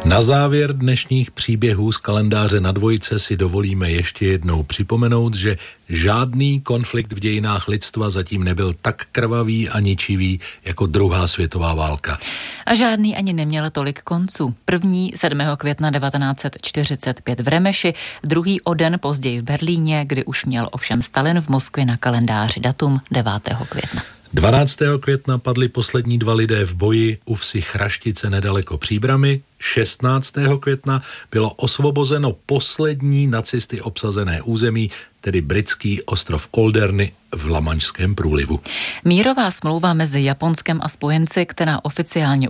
Na závěr dnešních příběhů z kalendáře na dvojce si dovolíme ještě jednou připomenout, že žádný konflikt v dějinách lidstva zatím nebyl tak krvavý a ničivý jako druhá světová válka. A žádný ani neměl tolik konců. První 7. května 1945 v Remeši, druhý o den později v Berlíně, kdy už měl ovšem Stalin v Moskvě na kalendáři datum 9. května. 12. května padli poslední 2 lidé v boji u vsi Chraštice nedaleko Příbrami. 16. května bylo osvobozeno poslední nacisty obsazené území, tedy britský ostrov Olderny v Lamanšském průlivu. Mírová smlouva mezi Japonskem a spojenci, která oficiálně